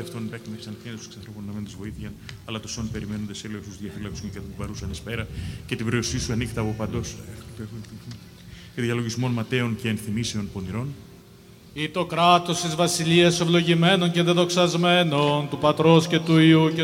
αυτών υπέκτην εξ ανθένους τους ξεθροποναμένους βοήθειαν, αλλά το σών περιμένοντες έλεος τους διαφυλάξουν και την παρούσαν εσπέρα και την βρεωσή σου ανοίχτα από παντός. Και διαλογισμών ματέων και ενθυμίσεων πονηρών. Ή το κράτος της βασιλείας ευλογημένων και δεδοξασμένων, του Πατρός και του Υιού και